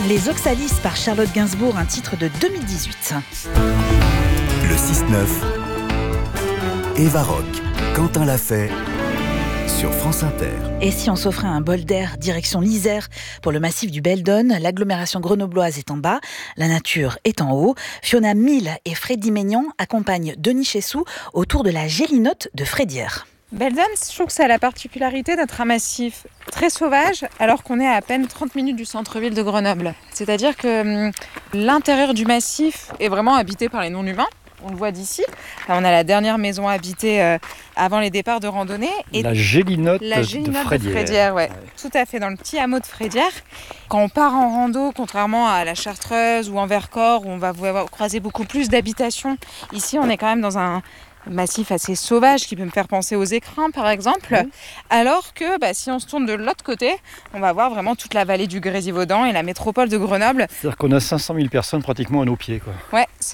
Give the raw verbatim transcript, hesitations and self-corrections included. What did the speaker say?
Les Oxalis par Charlotte Gainsbourg, un titre de deux mille dix-huit. Le six neuf, Eva Rock, Quentin l'a fait sur France Inter. Et si on s'offrait un bol d'air direction l'Isère pour le massif du Beldon, l'agglomération grenobloise est en bas, la nature est en haut. Fiona Mille et Freddy Maignan accompagnent Denis Chessou autour de la Gélinote de Frédière. Beldon, je trouve que ça a la particularité d'être un massif très sauvage alors qu'on est à à peine trente minutes du centre-ville de Grenoble. C'est-à-dire que hum, l'intérieur du massif est vraiment habité par les non-humains. On le voit d'ici. Là, on a la dernière maison habitée euh, avant les départs de randonnée. Et la Gélinote, la Gélinote de Frédière. De Frédière ouais. Ouais. Tout à fait, dans le petit hameau de Frédière. Quand on part en rando, contrairement à la Chartreuse ou en Vercors, où on va croiser beaucoup plus d'habitations, ici on est quand même dans un massif assez sauvage qui peut me faire penser aux écrins par exemple, mmh. alors que bah, si on se tourne de l'autre côté, on va voir vraiment toute la vallée du Grésivaudan et la métropole de Grenoble. C'est-à-dire qu'on a cinq cent mille personnes pratiquement à nos pieds, quoi. Ouais, c'est